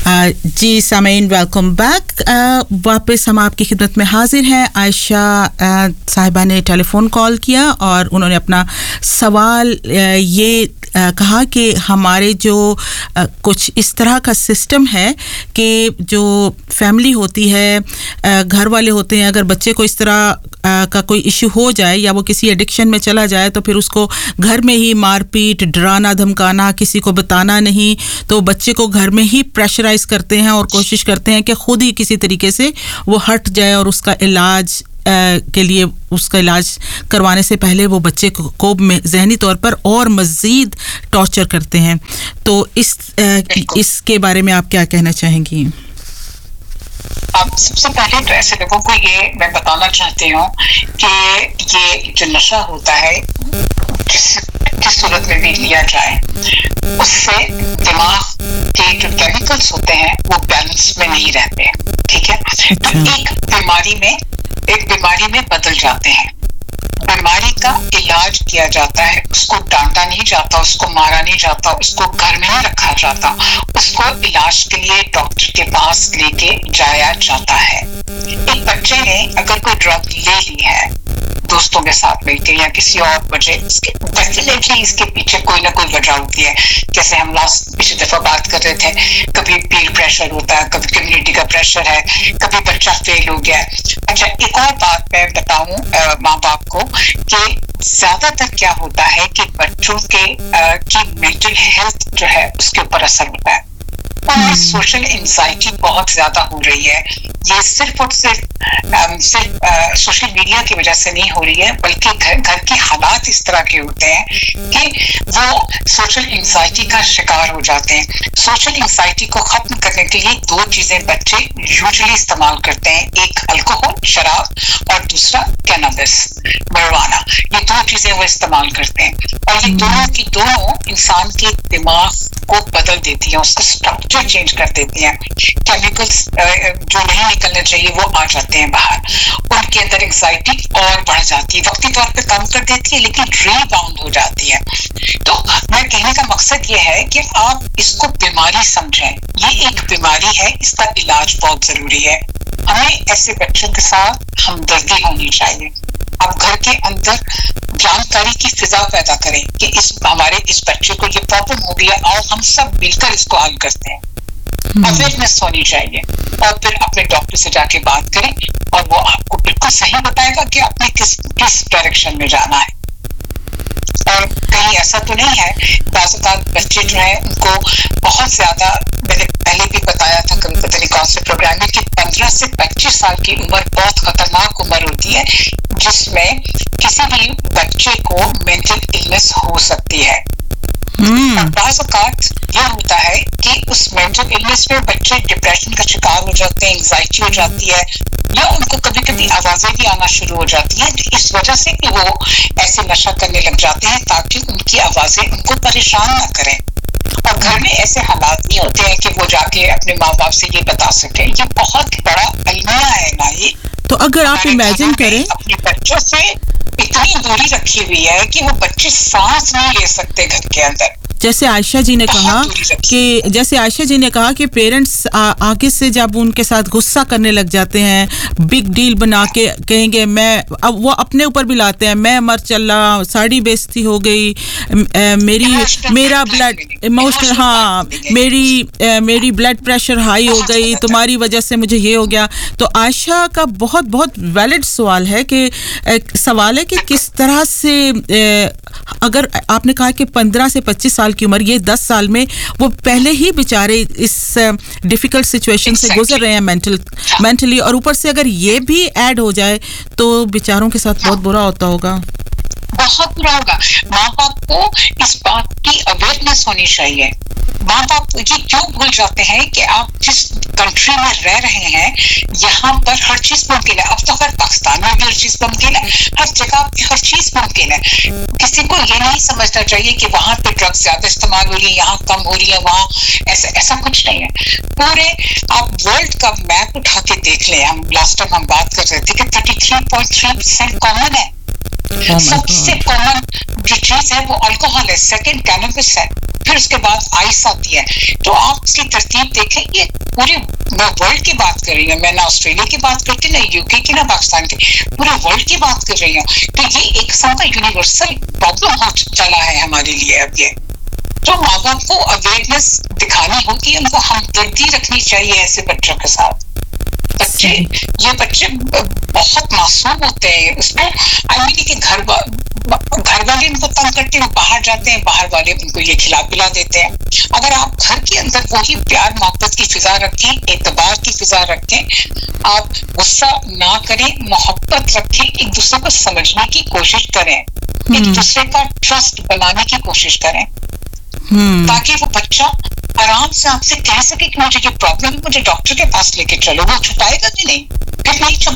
जी सामीन welcome back वापस हम आपकी खिदमत में हाजिर हैं आयशा साहिबा ने टेलीफोन कॉल किया और उन्होंने अपना सवाल ये कहा कि हमारे जो कुछ इस तरह का सिस्टम है कि जो फैमिली होती है घर वाले होते हैं अगर बच्चे को इस तरह का कोई इशू हो जाए या वो किसी एडिक्शन में चला जाए तो फिर उसको घर में ही मारपीट डराना धमकाना किसी को बताना नहीं तो बच्चे को घर में ही प्रेशराइज करते हैं और कोशिश करते हैं कि खुद ही किसी तरीके से वो हट जाए और उसका इलाज के लिए उसका इलाज करवाने से पहले वो बच्चे को ज़हनी तौर पर और मज़ीद टॉर्चर करते हैं तो इसके बारे में आप क्या कहना चाहेंगी अब सबसे पहले तो ऐसे लोगों को ये मैं बताना चाहती हूँ कि ये जो नशा होता है किस सूरत में भी लिया जाए उससे दिमाग के जो केमिकल्स होते हैं वो बैलेंस में नहीं रहते ठीक है तो एक बीमारी में बदल जाते हैं बीमारी का इलाज किया जाता है उसको डांटा नहीं जाता उसको मारा नहीं जाता उसको घर में नहीं रखा जाता उसको इलाज के लिए डॉक्टर के पास लेके जाया जाता है एक बच्चे ने अगर कोई ड्रग ले ली है दोस्तों के साथ मिलकर या किसी और वजह डेफिनेटली इसके पीछे कोई ना कोई वजह होती है जैसे हम पिछली दफा बात कर रहे थे कभी पीर प्रेशर होता है कभी कम्युनिटी का प्रेशर है कभी बच्चा फेल हो गया अच्छा एक और बात मैं बताऊं माँ बाप को कि ज्यादातर क्या होता है कि बच्चों के की मेंटल हेल्थ जो है उसके ऊपर असर होता है और सोशल एंजाइटी बहुत ज्यादा हो रही है ये सिर्फ और सिर्फ सोशल मीडिया की वजह से नहीं हो रही है बल्कि घर के हालात इस तरह के होते हैं कि वो सोशल एंजाइटी का शिकार हो जाते हैं सोशल एंजाइटी को खत्म करने के लिए दो चीजें बच्चे यूजुअली इस्तेमाल करते हैं एक अल्कोहल शराब और दूसरा कैनबिस marijuana ये दो चीजें वो इस्तेमाल करते हैं और ये दोनों इंसान के दिमाग को बदल देती हैं उसका स्ट्रक्चर चेंज कर देती हैं केमिकल्स जो नहीं निकलने चाहिए वो आ जाते हैं बाहर उनके अंदर एंजाइटी और बढ़ जाती है वक्ती तौर पे कम कर देती है लेकिन रीबाउंड हो जाती है तो मैं कहने का मकसद ये है कि आप इसको बीमारी समझें ये एक बीमारी है इसका इलाज बहुत जरूरी है हमें ऐसे बच्चों के साथ हमदर्दी होनी चाहिए आप घर के अंदर जानकारी की फिजा पैदा करें कि हमारे इस बच्चे को ये प्रॉब्लम हो गया और हम सब मिलकर इसको हल करते हैं अवेयरनेस होनी चाहिए और फिर अपने डॉक्टर से जाके बात करें और वो आपको बिल्कुल सही बताएगा कि आपने किस डायरेक्शन में जाना है और कहीं ऐसा तो नहीं है बाज़ बच्चे जो है उनको बहुत ज्यादा मैंने पहले भी बताया था कभी पता नहीं कौन से प्रोग्राम में कि 15 से 25 साल की उम्र बहुत खतरनाक उम्र होती है जिसमें किसी भी बच्चे को मेंटल इलनेस हो सकती है और बाज़ औक़ात ये होता है कि उस मेंटल इलनेस में बच्चे डिप्रेशन का शिकार हो जाते हैं एंजाइटी हो जाती है या उनको कभी कभी आवाजें भी आना शुरू हो जाती हैं इस वजह से कि वो ऐसे नशा करने लग जाते हैं ताकि उनकी आवाजें उनको परेशान ना करें और घर में ऐसे हालात नहीं होते हैं कि वो जाके अपने माँ बाप से ये बता सके ये बहुत बड़ा अलमिया है ना ये तो अगर आप इमेजिन करें अपने बच्चों से इतनी दूरी रखी हुई है कि वो बच्चे सांस नहीं ले सकते घर के अंदर जैसे आयशा जी ने कहा कि पेरेंट्स आगे से जब उनके साथ गुस्सा करने लग जाते हैं बिग डील बना के कहेंगे मैं अब वो अपने ऊपर भी लाते हैं मैं मर चला साड़ी बेइज्जती हो गई मेरा ब्लड इमोशनल मेरी ब्लड प्रेशर हाई हो गई तुम्हारी वजह से मुझे ये हो गया तो आयशा का बहुत वैलिड सवाल है कि किस तरह से अगर आपने कहा कि 15 से 25 साल की उम्र ये 10 साल में वो पहले ही बेचारे इस डिफिकल्ट सिचुएशन से गुजर रहे हैं मेंटली और ऊपर से अगर ये भी ऐड हो जाए तो बेचारों के साथ बहुत बुरा होता होगा बहुत बुरा होगा माँ बाप को इस बात की अवेयरनेस होनी चाहिए माँ बाप ये क्यों भूल जाते हैं कि आप जिस कंट्री में रह रहे हैं यहाँ पर हर चीज मुमकिन है अब तो हर पाकिस्तान में भी हर चीज मुमकिन है हर जगह पे हर चीज मुमकिन है किसी को ये नहीं समझना चाहिए कि वहां पे ड्रग्स ज्यादा इस्तेमाल हो रही है यहाँ कम हो रही है वहाँ ऐसा कुछ नहीं है पूरे आप वर्ल्ड का मैप उठा के देख लें हम लास्ट टाइम हम बात कर रहे थे कि 33.3% कॉमन है सबसे कॉमन जो चीज है वो अल्कोहल है सेकंड कैनबिस है फिर उसके बाद आइस आती है। तो आप इसकी तरतीब देखें, ये पूरे मैं वर्ल्ड की बात कर रही हूँ, मैं ना ऑस्ट्रेलिया की बात करती, ना यूके की, ना पाकिस्तान की, पूरे वर्ल्ड की बात कर रही हूँ। तो ये एक किस्म का यूनिवर्सल प्रॉब्लम हो चला है हमारे लिए अब ये। तो माँ बाप को अवेयरनेस दिखानी होगी, उनको हमदर्दी रखनी चाहिए ऐसे बच्चों के साथ। ये बच्चे बहुत मासूम होते हैं, उसको आई मीन कि घर वाले इनको तंग करते हैं, बाहर जाते हैं, बाहर वाले उनको ये खिला पिला देते हैं। अगर आप घर के अंदर वही प्यार मोहब्बत की फिजा रखें, एतबार की फिजा रखें, आप गुस्सा ना करें, मोहब्बत रखें, एक दूसरे को समझने की कोशिश करें, एक दूसरे का ट्रस्ट बनाने की कोशिश करें, ताकि वो बच्चा आराम से आपसे कह सके कि मुझे ये प्रॉब्लम है, मुझे डॉक्टर के पास लेके चलो। वो छुपाएगा भी नहीं, फिर नहीं